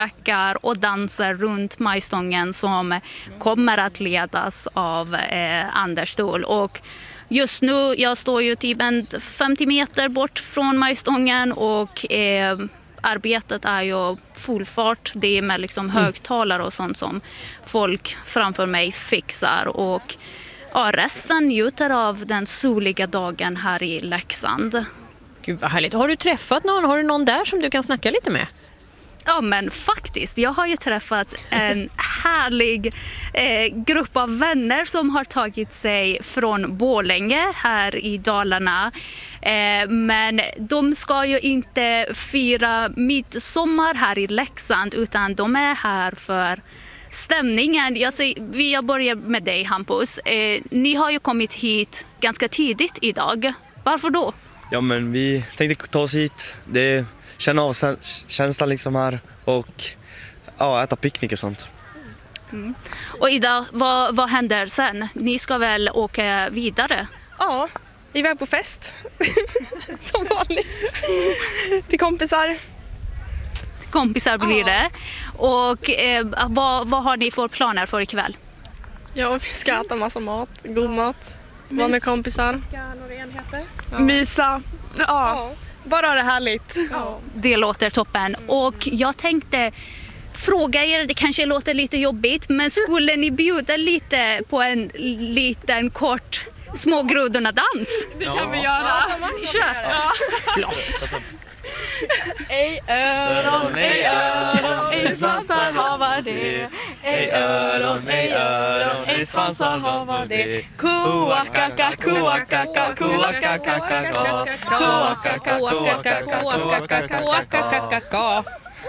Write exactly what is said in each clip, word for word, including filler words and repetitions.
och dansar runt majstången som kommer att ledas av eh, Anders Thul. Och just nu, jag står ju typ en femtio meter bort från majstången och eh, arbetet är ju full fart. Det är med liksom högtalare och sånt som folk framför mig fixar. Och ja, resten njuter av den soliga dagen här i Leksand. Gud vad härligt. Har du träffat någon? Har du någon där som du kan snacka lite med? Ja, men faktiskt. Jag har ju träffat en härlig eh, grupp av vänner som har tagit sig från Borlänge här i Dalarna. Eh, men de ska ju inte fira midsommar här i Leksand utan de är här för stämningen. Jag, säger, jag börjar med dig, Hampus. Eh, ni har ju kommit hit ganska tidigt idag. Varför då? Ja, men vi tänkte ta oss hit. Det känna av känslan liksom här och ja, äta picknick och sånt. Mm. Och Ida, vad, vad händer sen? Ni ska väl åka vidare? Ja, vi är på fest. Som vanligt. Till kompisar. Kompisar blir ja. det. Och eh, vad, vad har ni för planer för ikväll? Ja, vi ska äta massa mat, god mat. Vara med kompisar. Ja. Mysa. Ja. ja. Bara ha det härligt. Ja. Det låter toppen. Och jag tänkte fråga er, det kanske låter lite jobbigt, men skulle ni bjuda lite på en liten kort smågrodorna-dans? Det kan ja. vi göra. Kör! Ja. Flott! Ej öron, ej öron, ej svansar hava det. Ej öron, ej öron, ej svansar hava det. Koakaka, koakaka, koakaka, koakaka, koakaka, koakaka, koakaka.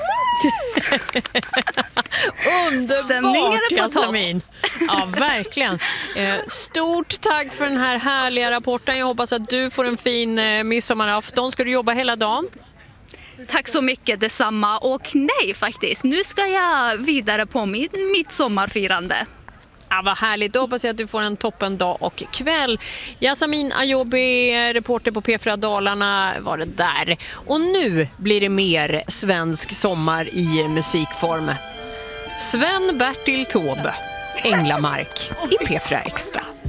Underbart, Jasmin. Ja, verkligen. Stort tack för den här härliga rapporten. Jag hoppas att du får en fin midsommarafton. Ska du jobba hela dagen? Tack så mycket, detsamma. Och nej faktiskt, nu ska jag vidare på mitt, mitt sommarfirande. Ja, vad härligt. Då hoppas jag att du får en toppen dag och kväll. Jasmin Ayobi, reporter på P fyra Dalarna, var det där. Och nu blir det mer svensk sommar i musikform. Sven Bertil Taube, Änglamark i P fyra Extra.